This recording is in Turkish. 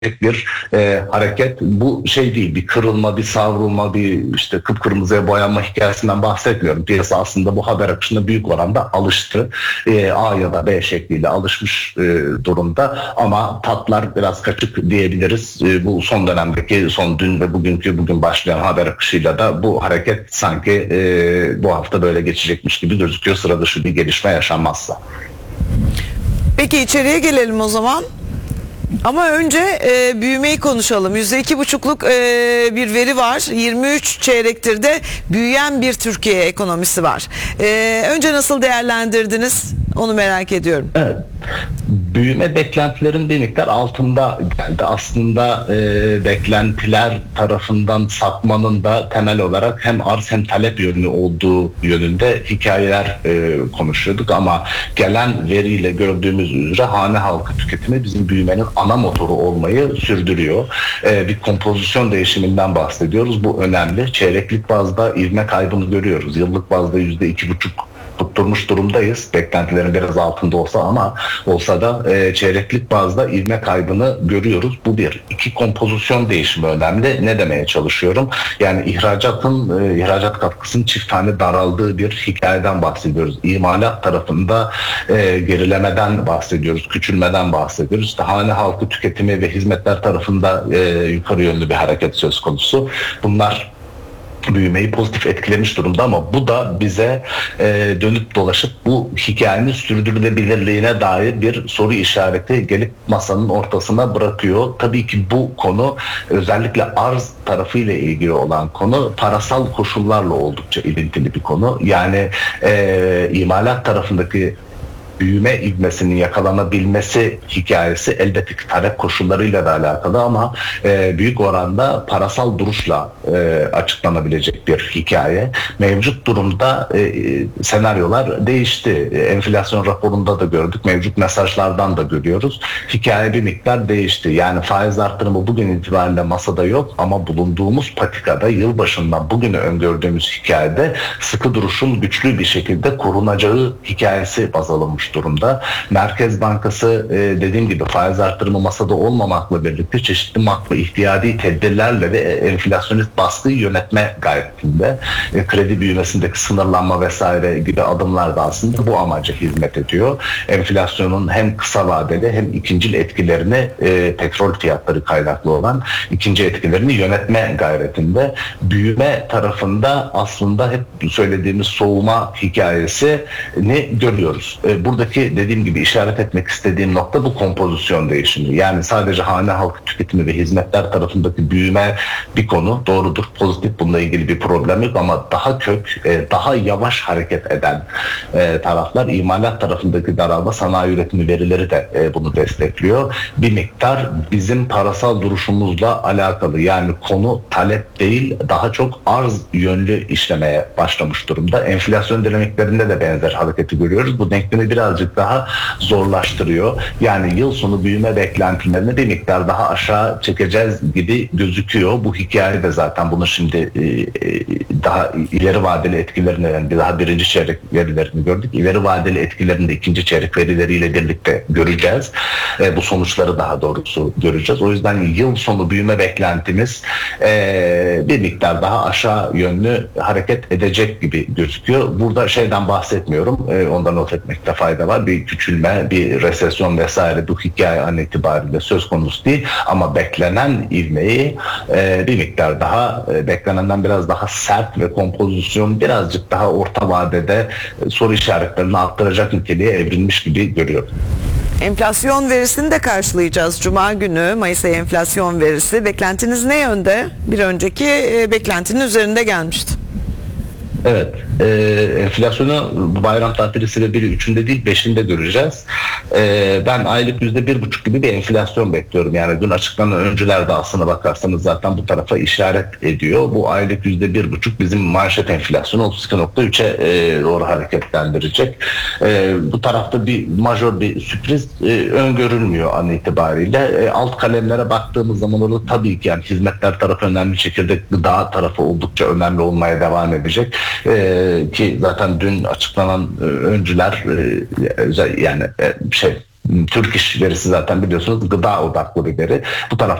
bir hareket. Bu şey değil, bir kırılma, bir savrulma, bir işte kıpkırmızıya boyanma hikayesinden bahsetmiyorum. Piyasa aslında bu haber akışına büyük oranda alıştı. A ya da B şekliyle alışmış durumda ama tatlar biraz kaçık diyebiliriz. Bu son dönemdeki, son dün ve bugün başlayan haber akışıyla da bu hareket sanki bu hafta böyle geçecekmiş gibi gözüküyor, sıra dışı bir gelişme yaşanmazsa. Peki içeriye gelelim o zaman. Ama önce büyümeyi konuşalım. %2,5'luk bir veri var. 23 çeyrektir de büyüyen bir Türkiye ekonomisi var. Önce nasıl değerlendirdiniz? Onu merak ediyorum. Evet. Büyüme beklentilerin bir miktar altında geldi. Aslında beklentiler tarafından satmanın da temel olarak hem arz hem talep yönü olduğu yönünde hikayeler konuşuyorduk ama gelen veriyle gördüğümüz üzere hane halkı tüketimi bizim büyümenin ana motoru olmayı sürdürüyor. Bir kompozisyon değişiminden bahsediyoruz. Bu önemli. Çeyreklik bazda ivme kaybını görüyoruz. Yıllık bazda %2,5 tutturmuş durumdayız. Beklentilerin biraz altında olsa da çeyreklik bazda ivme kaybını görüyoruz. Bu bir. İki, kompozisyon değişimi önemli. Ne demeye çalışıyorum? Yani ihracat katkısının çift tane daraldığı bir hikayeden bahsediyoruz. İmalat tarafında gerilemeden bahsediyoruz. Küçülmeden bahsediyoruz. İşte hane halkı tüketimi ve hizmetler tarafında yukarı yönlü bir hareket söz konusu. Bunlar büyümeyi pozitif etkilemiş durumda ama bu da bize dönüp dolaşıp bu hikayenin sürdürülebilirliğine dair bir soru işareti gelip masanın ortasına bırakıyor. Tabii ki bu konu, özellikle arz tarafıyla ilgili olan konu, parasal koşullarla oldukça ilintili bir konu. Yani imalat tarafındaki büyüme ivmesinin yakalanabilmesi hikayesi elbette ki talep koşullarıyla da alakalı ama büyük oranda parasal duruşla açıklanabilecek bir hikaye. Mevcut durumda senaryolar değişti. Enflasyon raporunda da gördük, mevcut mesajlardan da görüyoruz. Hikaye bir miktar değişti. Yani faiz arttırımı bugün itibariyle masada yok ama bulunduğumuz patikada yılbaşından bugüne öngördüğümüz hikayede sıkı duruşun güçlü bir şekilde korunacağı hikayesi baz alınmış durumda. Merkez Bankası dediğim gibi faiz arttırımı masada olmamakla birlikte çeşitli makro ihtiyadi tedbirlerle ve enflasyonist baskıyı yönetme gayretinde. Kredi büyümesindeki sınırlanma vesaire gibi adımlar da aslında bu amaca hizmet ediyor. Enflasyonun hem kısa vadeli hem ikincil etkilerini, petrol fiyatları kaynaklı olan ikinci etkilerini yönetme gayretinde. Büyüme tarafında aslında hep söylediğimiz soğuma hikayesini görüyoruz. Buradaki dediğim gibi işaret etmek istediğim nokta bu kompozisyon değişimi. Yani sadece hane halkı tüketimi ve hizmetler tarafındaki büyüme bir konu. Doğrudur, pozitif, bununla ilgili bir problem yok ama daha daha yavaş hareket eden taraflar, imalat tarafındaki daralma, sanayi üretimi verileri de bunu destekliyor. Bir miktar bizim parasal duruşumuzla alakalı, yani konu talep değil, daha çok arz yönlü işlemeye başlamış durumda. Enflasyon dinamiklerinde de benzer hareketi görüyoruz. Bu denklemi birazcık daha zorlaştırıyor. Yani yıl sonu büyüme beklentilerini bir miktar daha aşağı çekeceğiz gibi gözüküyor. Bu hikaye de zaten bunu şimdi daha ileri vadeli etkilerini, yani daha birinci çeyrek verilerini gördük. İleri vadeli etkilerini de ikinci çeyrek verileriyle birlikte göreceğiz. Bu sonuçları daha doğrusu göreceğiz. O yüzden yıl sonu büyüme beklentimiz bir miktar daha aşağı yönlü hareket edecek gibi gözüküyor. Burada şeyden bahsetmiyorum. Ondan not etmekte fayda var. Bir küçülme, bir resesyon vesaire bu hikaye an itibariyle söz konusu değil ama beklenen ivmeyi bir miktar daha, beklenenden biraz daha sert ve kompozisyon birazcık daha orta vadede soru işaretlerini arttıracak niteliğe evrilmiş gibi görüyorum. Enflasyon verisini de karşılayacağız. Cuma günü Mayıs ayı enflasyon verisi. Beklentiniz ne yönde? Bir önceki beklentinin üzerinde gelmişti. Evet, enflasyonu bayram tatili sebebiyle 3'ünde değil 5'inde göreceğiz. Ben aylık %1,5 gibi bir enflasyon bekliyorum. Yani dün açıklanan öncüler de aslına bakarsanız zaten bu tarafa işaret ediyor. Bu aylık %1,5 bizim manşet enflasyonu 32,3'e doğru hareketlendirecek. Bu tarafta bir majör bir sürpriz öngörülmüyor an itibariyle. Alt kalemlere baktığımız zaman orada tabii ki yani hizmetler tarafı önemli, çekirdek gıda tarafı oldukça önemli olmaya devam edecek. Ki zaten dün açıklanan öncüler yani Türk İş verisi zaten biliyorsunuz gıda odaklı bir veri. Bu taraf